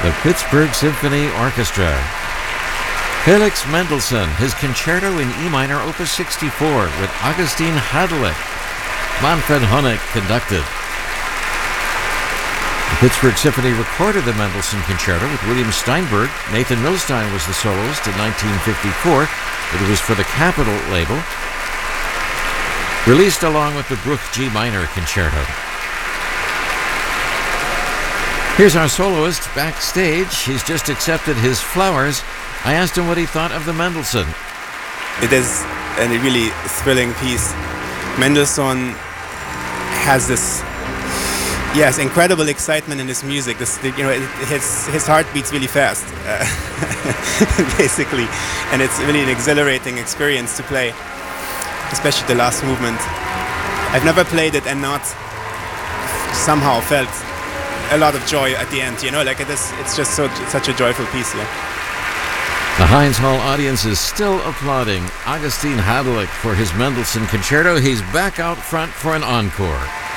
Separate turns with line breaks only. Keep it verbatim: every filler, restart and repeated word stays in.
the Pittsburgh Symphony Orchestra. Felix Mendelssohn, his Concerto in E minor, Opus sixty-four, with Augustin Hadelich. Manfred Honeck conducted. The Pittsburgh Symphony recorded the Mendelssohn Concerto with William Steinberg. Nathan Milstein was the soloist in nineteen fifty-four. It was for the Capitol label, released along with the Bruch G minor Concerto. Here's our soloist backstage. He's just accepted his flowers. I asked him what he thought of the Mendelssohn.
It is a really thrilling piece. Mendelssohn has this, yes, incredible excitement in his music. This, you know, it, his his heart beats really fast, uh, basically, and it's really an exhilarating experience to play, especially the last movement. I've never played it and not somehow felt a lot of joy at the end. You know, like it is. It's just so such a joyful piece. Yeah.
The Heinz Hall audience is still applauding Augustin Hadelich for his Mendelssohn Concerto. He's back out front for an encore.